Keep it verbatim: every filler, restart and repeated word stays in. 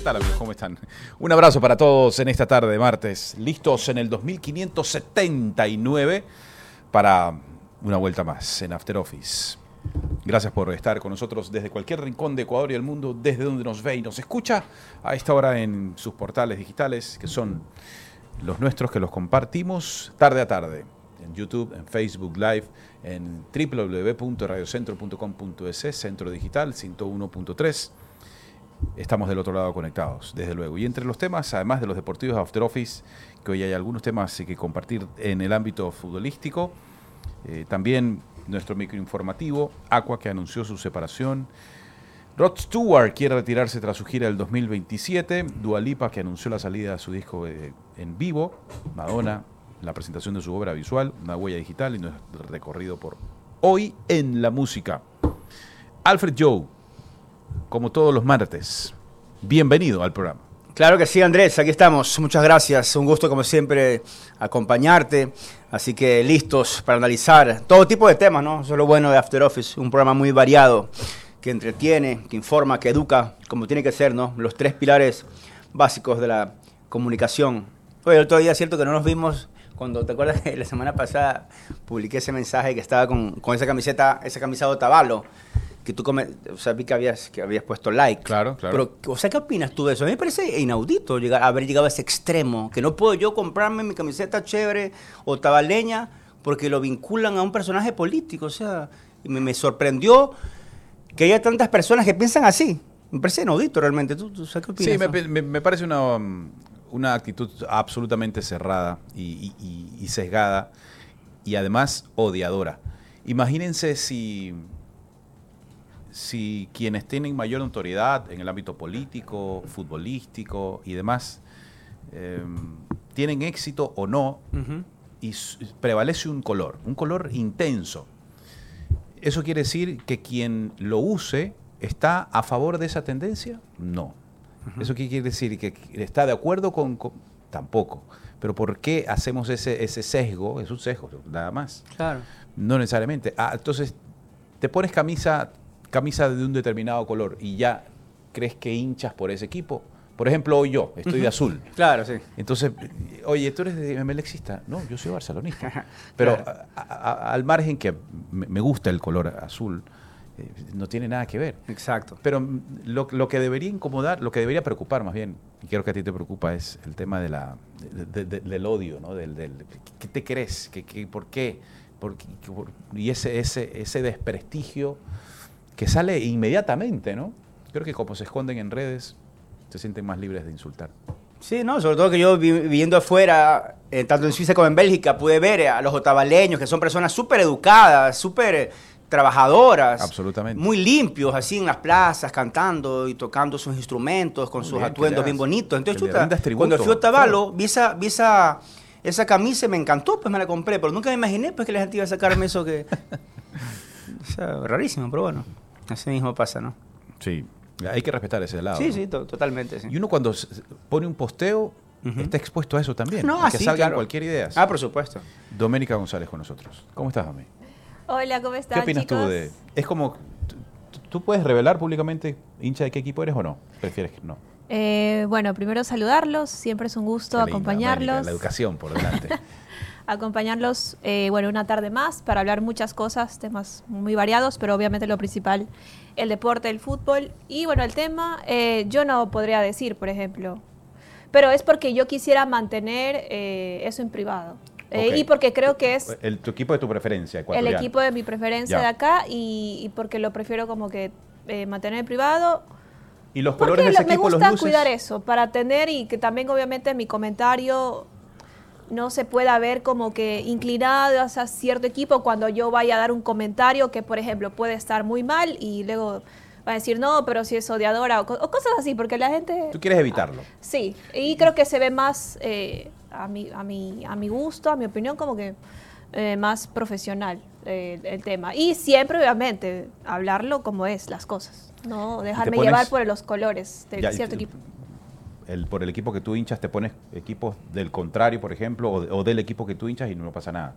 tal, amigos? ¿Cómo están? Un abrazo para todos en esta tarde de martes. Listos en el dos mil quinientos setenta y nueve para una vuelta más en After Office. Gracias por estar con nosotros desde cualquier rincón de Ecuador y el mundo, desde donde nos ve y nos escucha a esta hora en sus portales digitales, que son los nuestros, que los compartimos tarde a tarde. En YouTube, en Facebook Live, en doble u doble u doble u punto radiocentro punto com punto es, Centro Digital ciento uno punto tres. Estamos del otro lado conectados, desde luego. Y entre los temas, además de los deportivos After Office, que hoy hay algunos temas que compartir en el ámbito futbolístico, eh, también nuestro microinformativo, Aqua, que anunció su separación. Rod Stewart quiere retirarse tras su gira del dos mil veintisiete. Dua Lipa, que anunció la salida de su disco eh, en vivo. Madonna, la presentación de su obra visual, una huella digital y nuestro recorrido por hoy en la música. Alfred Joe, como todos los martes, bienvenido al programa. Claro que sí, Andrés, aquí estamos. Muchas gracias. Un gusto, como siempre, acompañarte. Así que listos para analizar todo tipo de temas, ¿no? Eso es lo bueno de After Office, un programa muy variado, que entretiene, que informa, que educa, como tiene que ser, ¿no? Los tres pilares básicos de la comunicación. Oye, el otro día es cierto que no nos vimos cuando, ¿te acuerdas que la semana pasada publiqué ese mensaje que estaba con, con esa camiseta, esa camisa de Otavalo? Que tú come, o sea, vi que habías, que habías puesto like. Claro, claro. Pero, o sea, ¿qué opinas tú de eso? A mí me parece inaudito llegar, haber llegado a ese extremo, que no puedo yo comprarme mi camiseta chévere otavaleña porque lo vinculan a un personaje político. O sea, y me, me sorprendió que haya tantas personas que piensan así. Me parece inaudito realmente. ¿Tú, tú sabes qué opinas? Sí, me, me, me parece una, una actitud absolutamente cerrada y, y, y sesgada y además odiadora. Imagínense si... si quienes tienen mayor autoridad en el ámbito político, futbolístico y demás, eh, tienen éxito o no, uh-huh. y prevalece un color, un color intenso. ¿Eso quiere decir que quien lo use está a favor de esa tendencia? No. Uh-huh. ¿Eso qué quiere decir? ¿Que está de acuerdo con...? con tampoco. Pero ¿por qué hacemos ese, ese sesgo? Es un sesgo, nada más. Claro. No necesariamente. Ah, entonces, te pones camisa... camisa de un determinado color y ya crees que hinchas por ese equipo. Por ejemplo, hoy yo estoy uh-huh. de azul. Claro, sí. Entonces, oye, ¿tú eres de melexista? No, yo soy barcelonista. Pero claro. a, a, al margen que me gusta el color azul, eh, no tiene nada que ver. Exacto. Pero lo, lo que debería incomodar, lo que debería preocupar más bien, y creo que a ti te preocupa, es el tema de la, de, de, de, del odio, ¿no? Del, del, ¿qué te crees? ¿Qué, qué, ¿Por qué? Por, por, y ese, ese, ese desprestigio que sale inmediatamente, ¿no? Creo que como se esconden en redes, se sienten más libres de insultar. Sí, no, sobre todo que yo viviendo afuera, eh, tanto en Suiza como en Bélgica, pude ver a los otavaleños, que son personas súper educadas, súper trabajadoras. Absolutamente. Muy limpios, así en las plazas, cantando y tocando sus instrumentos, con muy sus bien, atuendos bien bonitos. Entonces, chuta, cuando fui a Otavalo, claro. vi esa... Vi esa Esa camisa me encantó, pues me la compré, pero nunca me imaginé pues que la gente iba a sacarme eso que... O sea, rarísimo, pero bueno. Así mismo pasa, ¿no? Sí, hay que respetar ese lado. Sí, ¿no? sí, to- totalmente. Sí. Y uno cuando pone un posteo, uh-huh. está expuesto a eso también. No, a así, que salgan claro. cualquier idea. Ah, por supuesto. Doménica González con nosotros. ¿Cómo estás, Domi? Hola, ¿cómo están, ¿Qué opinas chicos? tú de...? Es como... ¿Tú puedes revelar públicamente hincha de qué equipo eres o no? ¿Prefieres que no? Eh, bueno, primero saludarlos. Siempre es un gusto Qué linda, acompañarlos. Doménica, la educación por delante. acompañarlos, eh, bueno, una tarde más para hablar muchas cosas, temas muy variados, pero obviamente lo principal, el deporte, el fútbol. Y bueno, el tema, eh, yo no podría decir, por ejemplo, pero es porque yo quisiera mantener eh, eso en privado. Eh, okay. Y porque creo que es... El, tu equipo de tu preferencia, ecuatoriano. El equipo de mi preferencia ya. de acá y, y porque lo prefiero como que eh, mantener en privado. ¿Y los colores de ese equipo, los luces? Me gusta cuidar eso, para tener y que también obviamente mi comentario no se pueda ver como que inclinado hacia cierto equipo cuando yo vaya a dar un comentario que, por ejemplo, puede estar muy mal y luego va a decir, no, pero si es odiadora o, co- o cosas así, porque la gente... ¿Tú quieres evitarlo? Ah, sí, y creo que se ve más eh, a, mi, a, mi, a mi gusto, a mi opinión, como que eh, más profesional eh, el tema. Y siempre, obviamente, hablarlo como es, las cosas, no dejarme pones, llevar por los colores de ya, cierto y, equipo. El, por el equipo que tú hinchas, te pones equipos del contrario, por ejemplo, o, de, o del equipo que tú hinchas y no pasa nada.